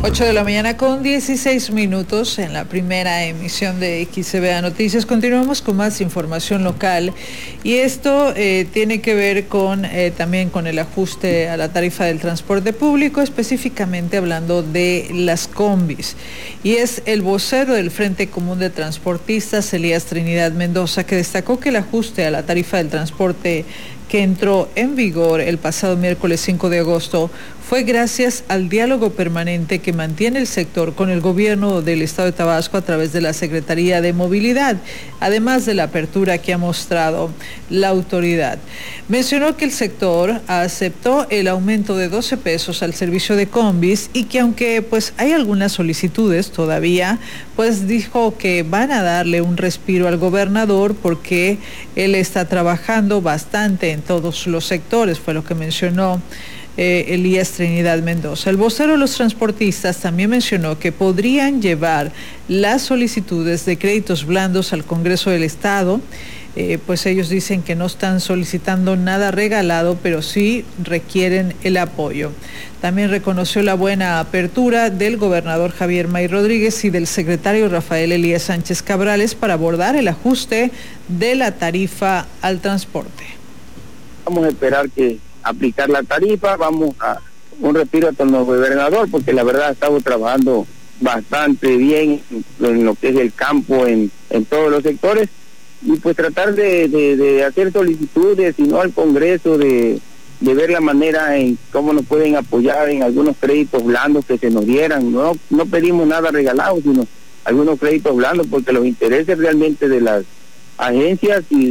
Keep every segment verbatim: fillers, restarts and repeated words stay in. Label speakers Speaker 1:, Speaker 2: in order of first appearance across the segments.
Speaker 1: ocho de la mañana con dieciséis minutos en la primera emisión de X C B A Noticias. Continuamos con más información local y esto eh, tiene que ver con eh, también con el ajuste a la tarifa del transporte público, específicamente hablando de las combis. Y es el vocero del Frente Común de Transportistas, Elías Trinidad Mendoza, que destacó que el ajuste a la tarifa del transporte que entró en vigor el pasado miércoles cinco de agosto fue gracias al diálogo permanente que mantiene el sector con el gobierno del estado de Tabasco a través de la Secretaría de Movilidad, además de la apertura que ha mostrado la autoridad. Mencionó que el sector aceptó el aumento de doce pesos al servicio de combis y que aunque pues hay algunas solicitudes todavía, pues dijo que van a darle un respiro al gobernador porque él está trabajando bastante en todos los sectores, fue lo que mencionó Eh, Elías Trinidad Mendoza. El vocero de los transportistas también mencionó que podrían llevar las solicitudes de créditos blandos al Congreso del Estado, eh, pues ellos dicen que no están solicitando nada regalado, pero sí requieren el apoyo. También reconoció la buena apertura del gobernador Javier May Rodríguez y del secretario Rafael Elías Sánchez Cabrales para abordar el ajuste de la tarifa al transporte.
Speaker 2: Vamos a esperar que aplicar la tarifa, vamos a un respiro hasta el nuevo gobernador, porque la verdad estamos trabajando bastante bien en lo que es el campo, en, en todos los sectores, y pues tratar de, de, de hacer solicitudes, y no al Congreso, de, de ver la manera en cómo nos pueden apoyar en algunos créditos blandos que se nos dieran. No, no pedimos nada regalado, sino algunos créditos blandos, porque los intereses realmente de las agencias y,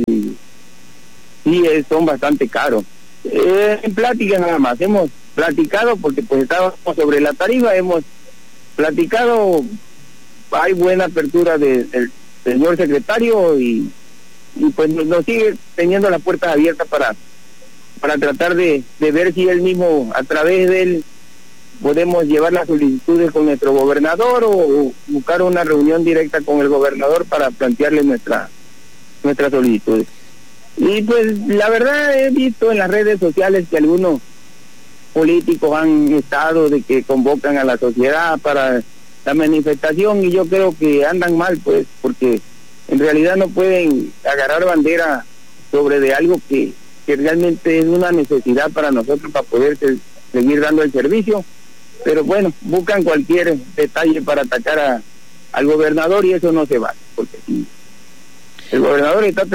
Speaker 2: y son bastante caros. Eh, en plática nada más, hemos platicado porque pues estábamos sobre la tarifa, hemos platicado, hay buena apertura de, del señor secretario y, y pues nos, nos sigue teniendo las puertas abiertas para para tratar de, de ver si él mismo, a través de él, podemos llevar las solicitudes con nuestro gobernador o, o buscar una reunión directa con el gobernador para plantearle nuestra nuestras solicitudes. Y pues la verdad he visto en las redes sociales que algunos políticos han estado de que convocan a la sociedad para la manifestación, y yo creo que andan mal, pues, porque en realidad no pueden agarrar bandera sobre de algo que, que realmente es una necesidad para nosotros para poder se, seguir dando el servicio. Pero bueno, buscan cualquier detalle para atacar a, al gobernador, y eso no se vale, porque si el gobernador está